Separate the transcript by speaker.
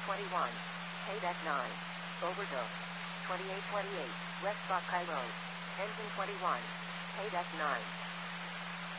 Speaker 1: 21. Haydeck 9. Overdose. 2828. West Buckeye Road. Engine 21. Haydeck 9.